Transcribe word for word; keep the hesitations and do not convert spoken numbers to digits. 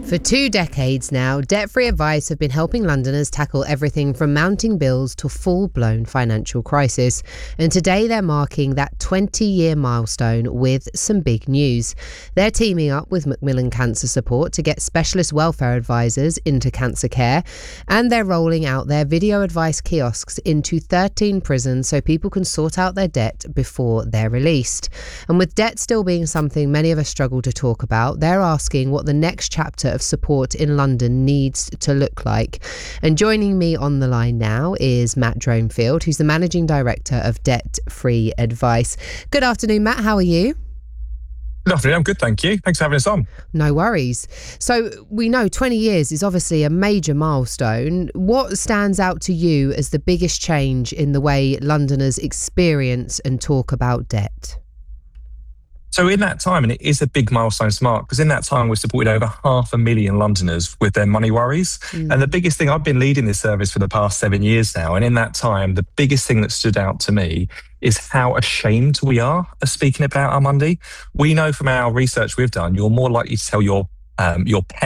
For two decades now, Debt-Free Advice have been helping Londoners tackle everything from mounting bills to full-blown financial crisis. And today they're marking that twenty-year milestone with some big news. They're teaming up with Macmillan Cancer Support to get specialist welfare advisors into cancer care. And they're rolling out their video advice kiosks into thirteen prisons so people can sort out their debt before they're released. And with debt still being something many of us struggle to talk about, they're asking what the next chapter of support in London needs to look like. And joining me on the line now is Matt Dronefield, who's the Managing Director of Debt-Free Advice. Good afternoon, Matt. How are you? Good afternoon. I'm good, thank you. Thanks for having us on. No worries. So we know twenty years is obviously a major milestone. What stands out to you as the biggest change in the way Londoners experience and talk about debt? So in that time, and it is a big milestone to mark, because in that time we've supported over half a million Londoners with their money worries. Mm. And the biggest thing, I've been leading this service for the past seven years now, and in that time, the biggest thing that stood out to me is how ashamed we are of speaking about our money. We know from our research we've done, you're more likely to tell your um, your pet